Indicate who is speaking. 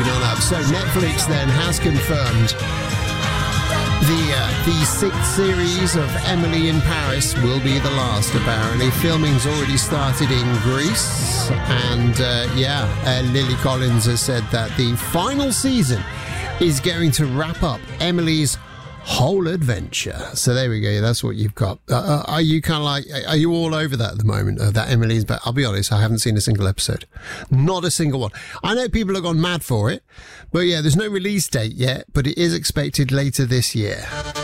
Speaker 1: moving on up. So Netflix then has confirmed the sixth series of Emily in Paris will be the last, apparently. Filming's already started in Greece. And, Lily Collins has said that the final season is going to wrap up Emily's whole adventure. So there we go. That's what you've got. Are you kind of like, are you all over that at the moment? That Emily's, but I'll be honest, I haven't seen a single episode. Not a single one. I know people have gone mad for it, but yeah, there's no release date yet, but it is expected later this year.